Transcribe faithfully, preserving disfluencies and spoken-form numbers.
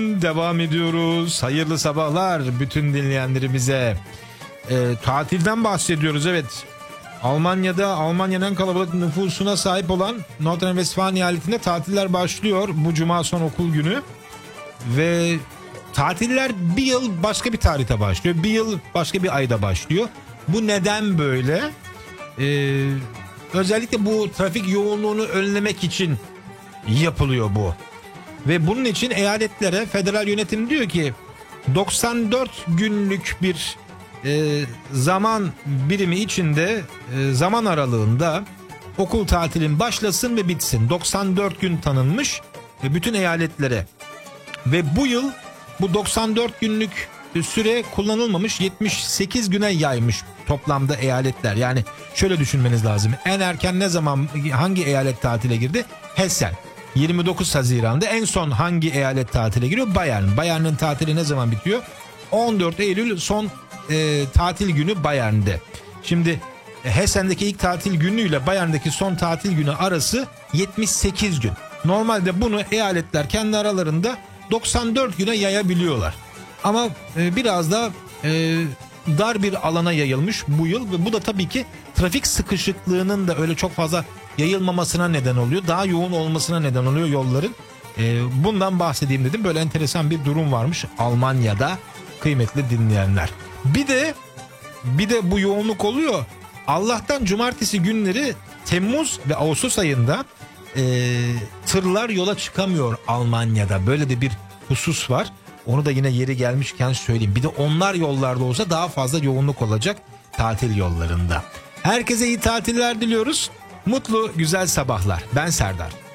Devam ediyoruz. Hayırlı sabahlar bütün dinleyenlerimize. E, tatilden bahsediyoruz, evet. Almanya'da Almanya'nın kalabalık nüfusuna sahip olan Nordrhein-Westfalen eyaletinde tatiller başlıyor bu cuma son okul günü. Ve tatiller bir yıl başka bir tarihte başlıyor. Bir yıl başka bir ayda başlıyor. Bu neden böyle? Ee, özellikle bu trafik yoğunluğunu önlemek için yapılıyor bu. Ve bunun için eyaletlere federal yönetim diyor ki doksan dört günlük bir e, zaman birimi içinde e, zaman aralığında okul tatilin başlasın ve bitsin. doksan dört gün tanınmış ve bütün eyaletlere. Ve bu yıl bu doksan dört günlük süre kullanılmamış, yetmiş sekiz güne yaymış toplamda eyaletler. Yani şöyle düşünmeniz lazım. En erken ne zaman hangi eyalet tatile girdi? Hessen. yirmi dokuz Haziran'da. En son hangi eyalet tatile giriyor? Bayern. Bayern'in tatili ne zaman bitiyor? on dört Eylül son e, tatil günü Bayern'de. Şimdi Hessen'deki ilk tatil günüyle Bayern'deki son tatil günü arası yetmiş sekiz gün. Normalde bunu eyaletler kendi aralarında doksan dört güne yayabiliyorlar. Ama e, biraz da e, dar bir alana yayılmış bu yıl ve bu da tabii ki trafik sıkışıklığının da öyle çok fazla yayılmamasına neden oluyor. Daha yoğun olmasına neden oluyor yolların. E, bundan bahsedeyim dedim. Böyle enteresan bir durum varmış Almanya'da kıymetli dinleyenler. Bir de bir de bu yoğunluk oluyor. Allah'tan cumartesi günleri Temmuz ve Ağustos ayında e, tırlar yola çıkamıyor Almanya'da. Böyle de bir husus var. Onu da yine yeri gelmişken söyleyeyim. Bir de onlar yollarda olsa daha fazla yoğunluk olacak tatil yollarında. Herkese iyi tatiller diliyoruz. Mutlu güzel sabahlar. Ben Serdar.